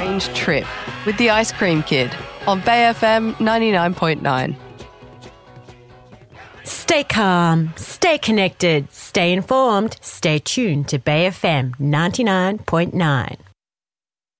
strange trip with the Ice Cream Kid on Bay FM 99.9. Stay calm, stay connected, stay informed, stay tuned to Bay FM 99.9.